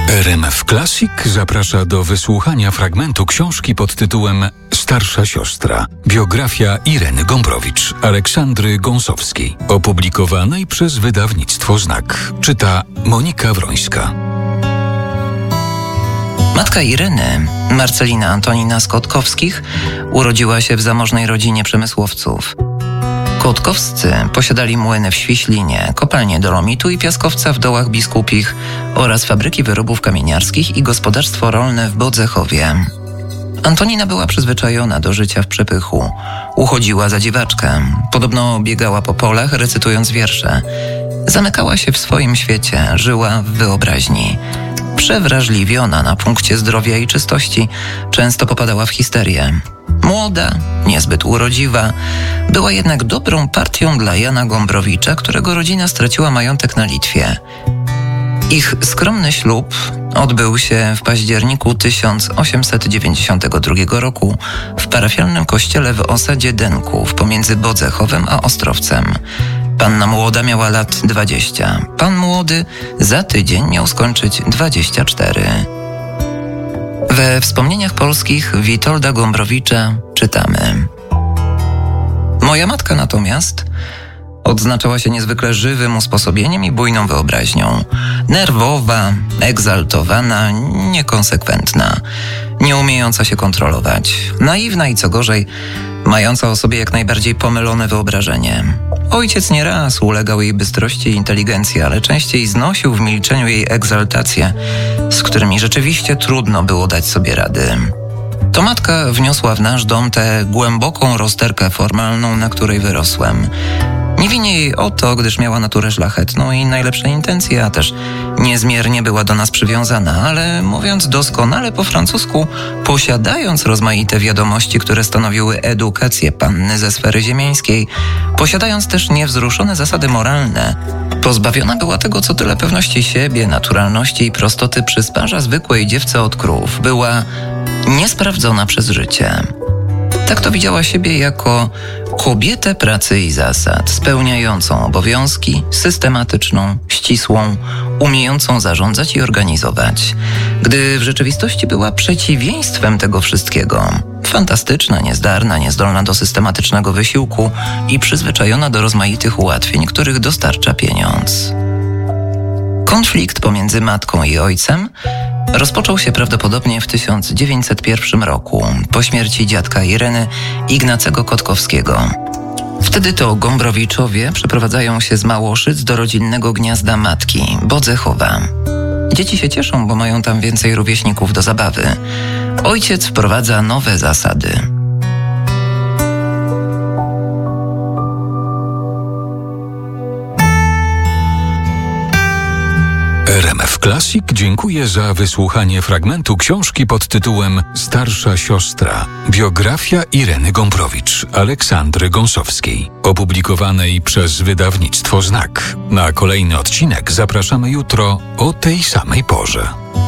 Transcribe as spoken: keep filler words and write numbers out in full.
R M F Classic zaprasza do wysłuchania fragmentu książki pod tytułem Starsza siostra. Biografia Ireny Gombrowicz, Aleksandry Gąsowskiej. Opublikowanej przez wydawnictwo Znak. Czyta Monika Wrońska. Matka Ireny, Marcelina Antonina z Kotkowskich, urodziła się w zamożnej rodzinie przemysłowców. Kotkowscy posiadali młyny w Świślinie, kopalnie dolomitu i piaskowca w Dołach Biskupich oraz fabryki wyrobów kamieniarskich i gospodarstwo rolne w Bodzechowie. Antonina była przyzwyczajona do życia w przepychu. Uchodziła za dziwaczkę. Podobno biegała po polach, recytując wiersze. Zamykała się w swoim świecie, żyła w wyobraźni. Przewrażliwiona na punkcie zdrowia i czystości, często popadała w histerię. Młoda, niezbyt urodziwa, była jednak dobrą partią dla Jana Gombrowicza, którego rodzina straciła majątek na Litwie. Ich skromny ślub odbył się w październiku tysiąc osiemset dziewięćdziesiątego drugiego roku w parafialnym kościele w osadzie Denków pomiędzy Bodzechowem a Ostrowcem. Panna młoda miała lat dwadzieścia. Pan młody za tydzień miał skończyć dwadzieścia cztery. We wspomnieniach polskich Witolda Gombrowicza czytamy: Moja matka natomiast odznaczała się niezwykle żywym usposobieniem i bujną wyobraźnią. Nerwowa, egzaltowana, niekonsekwentna, nie umiejąca się kontrolować, naiwna i co gorzej, mająca o sobie jak najbardziej pomylone wyobrażenie. Ojciec nieraz ulegał jej bystrości i inteligencji, ale częściej znosił w milczeniu jej egzaltacje, z którymi rzeczywiście trudno było dać sobie rady. To matka wniosła w nasz dom tę głęboką rozterkę formalną, na której wyrosłem. Nie winię jej o to, gdyż miała naturę szlachetną i najlepsze intencje, a też niezmiernie była do nas przywiązana, ale mówiąc doskonale po francusku, posiadając rozmaite wiadomości, które stanowiły edukację panny ze sfery ziemiańskiej, posiadając też niewzruszone zasady moralne, pozbawiona była tego, co tyle pewności siebie, naturalności i prostoty przysparza zwykłej dziewce od krów. Była niesprawdzona przez życie. Tak to widziała siebie jako kobietę pracy i zasad, spełniającą obowiązki, systematyczną, ścisłą, umiejącą zarządzać i organizować. Gdy w rzeczywistości była przeciwieństwem tego wszystkiego. Fantastyczna, niezdarna, niezdolna do systematycznego wysiłku i przyzwyczajona do rozmaitych ułatwień, których dostarcza pieniądz. Konflikt pomiędzy matką i ojcem rozpoczął się prawdopodobnie w tysiąc dziewięćset pierwszym roku, po śmierci dziadka Ireny, Ignacego Kotkowskiego. Wtedy to Gombrowiczowie przeprowadzają się z Małoszyc do rodzinnego gniazda matki, Bodzechowa. Dzieci się cieszą, bo mają tam więcej rówieśników do zabawy. Ojciec wprowadza nowe zasady. R M F Classic dziękuję za wysłuchanie fragmentu książki pod tytułem Starsza siostra. Biografia Ireny Gombrowicz, Aleksandry Gąsowskiej. Opublikowanej przez wydawnictwo Znak. Na kolejny odcinek zapraszamy jutro o tej samej porze.